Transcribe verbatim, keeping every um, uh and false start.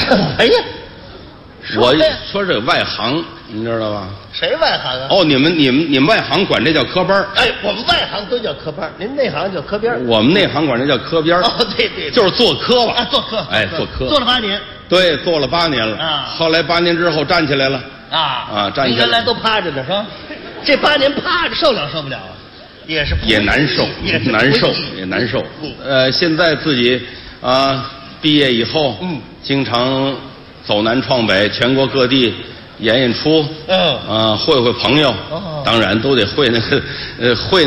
什么呀？ 我说这个外行，你知道吧？ 谁外行啊？ 哦，你们你们你们外行管这叫科班？ 哎，我们外行都叫科班，您内行叫科边。 我们内行管这叫科边。 哦，对对， 就是做科吧。 啊，做科。 哎，做科， 做了八年。 对，做了八年了。 啊。 后来八年之后站起来了。 啊啊，站起来。 原来都趴着呢，是吧？这八年趴着受了受不了啊？也是也难受， 也是难受，也难受。呃，现在自己啊，毕业以后， 嗯， 经常走南闯北，全国各地演演出， 嗯， 啊，会会朋友， 哦， 当然都得会那个，呃，会。